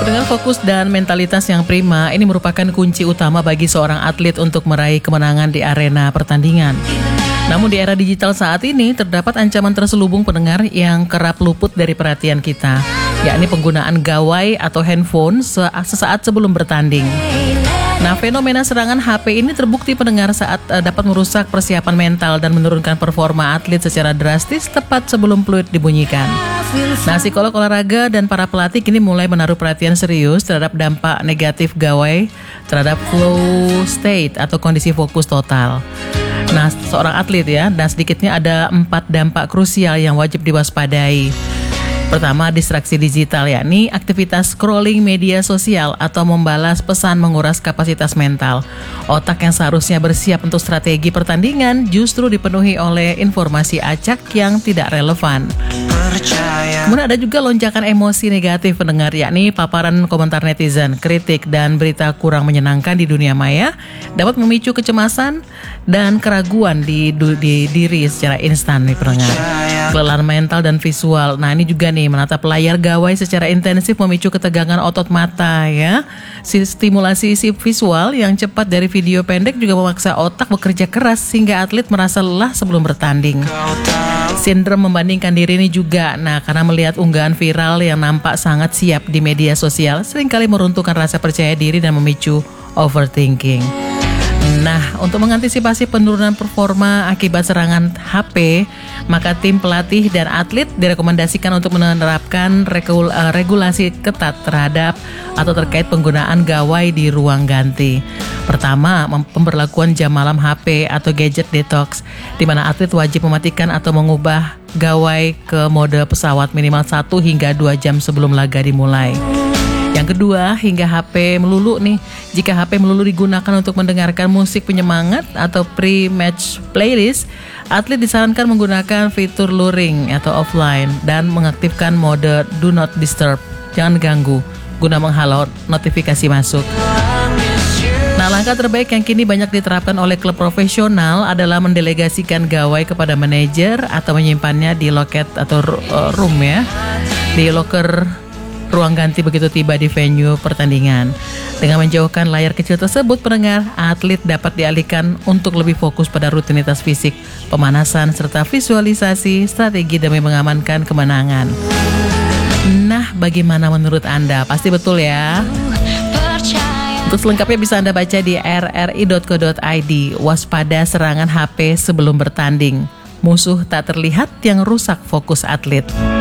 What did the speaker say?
Dengan fokus dan mentalitas yang prima, ini merupakan kunci utama bagi seorang atlet untuk meraih kemenangan di arena pertandingan. Namun di era digital saat ini, terdapat ancaman terselubung pendengar yang kerap luput dari perhatian kita, yakni penggunaan gawai atau handphone sesaat sebelum bertanding. Nah, fenomena serangan HP ini terbukti pendengar saat dapat merusak persiapan mental dan menurunkan performa atlet secara drastis tepat sebelum peluit dibunyikan. Nah, psikolog olahraga dan para pelatih kini mulai menaruh perhatian serius terhadap dampak negatif gawai terhadap flow state atau kondisi fokus total. Nah, seorang atlet ya, dan sedikitnya ada 4 dampak krusial yang wajib diwaspadai. Pertama, distraksi digital, yakni aktivitas scrolling media sosial atau membalas pesan menguras kapasitas mental. Otak yang seharusnya bersiap untuk strategi pertandingan justru dipenuhi oleh informasi acak yang tidak relevan. Kemudian ada juga lonjakan emosi negatif pendengar, yakni paparan komentar netizen, kritik, dan berita kurang menyenangkan di dunia maya dapat memicu kecemasan dan keraguan di diri secara instan nih pendengar. Kelelahan mental dan visual. Nah, ini juga nih, menatap layar gawai secara intensif memicu ketegangan otot mata ya. Stimulasi visual yang cepat dari video pendek juga memaksa otak bekerja keras sehingga atlet merasa lelah sebelum bertanding. Sindrom membandingkan diri ini juga. Nah, karena melihat unggahan viral yang nampak sangat siap di media sosial, seringkali meruntuhkan rasa percaya diri dan memicu overthinking. Nah, untuk mengantisipasi penurunan performa akibat serangan HP, maka tim pelatih dan atlet direkomendasikan untuk menerapkan regulasi ketat terhadap atau terkait penggunaan gawai di ruang ganti. Pertama, pemberlakuan jam malam HP atau gadget detox, di mana atlet wajib mematikan atau mengubah gawai ke mode pesawat minimal 1 hingga 2 jam sebelum laga dimulai. Yang kedua, hingga HP melulu nih. Jika HP melulu digunakan untuk mendengarkan musik penyemangat atau pre-match playlist, atlet disarankan menggunakan fitur luring atau offline dan mengaktifkan mode do not disturb, jangan ganggu, guna menghalau notifikasi masuk. Nah, langkah terbaik yang kini banyak diterapkan oleh klub profesional adalah mendelegasikan gawai kepada manajer atau menyimpannya di loket atau room ya, di loker ruang ganti begitu tiba di venue pertandingan. Dengan menjauhkan layar kecil tersebut, pendengar, atlet dapat dialihkan untuk lebih fokus pada rutinitas fisik, pemanasan, serta visualisasi strategi demi mengamankan kemenangan. Nah, bagaimana menurut Anda? Pasti betul ya? Untuk selengkapnya bisa Anda baca di rri.co.id. Waspada serangan HP sebelum bertanding. Musuh tak terlihat yang rusak fokus atlet.